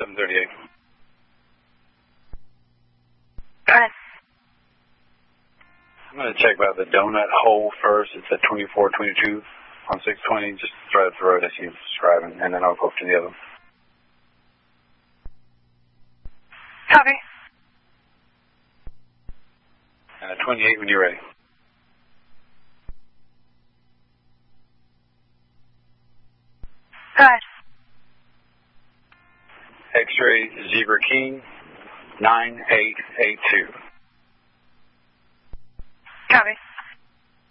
738. Got it. I'm going to check about the donut hole first. It's at 2422 on 620. Just right up the road as you're describing, and then I'll go to the other one. Copy. And at 28 when you're ready. Go ahead. X-ray Zebra King 9882. Copy.